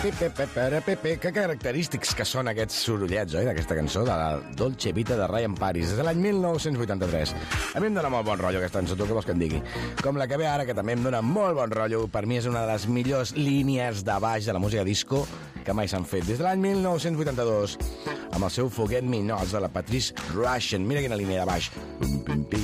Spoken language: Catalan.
Que característics que són aquests sorollets, oi, d'aquesta cançó de la Dolce Vita de Ryan Paris, des de l'any 1983. A mi em dona molt bon rotllo aquesta cançó, tu què vols que em digui? Com la que ve ara, que també em dona molt bon rotllo, per mi és una de les millors línies de baix de la música disco que mai s'han fet, des de l'any 1982, amb el seu Forget Me Nots de la Patrice Rushen. Mira quina línia de baix.